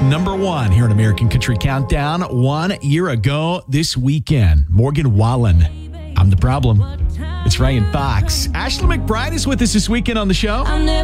number one here on American Country Countdown 1 year ago this weekend. Morgan Wallen, I'm the Problem. It's Ryan Fox. Ashley McBride is with us this weekend on the show.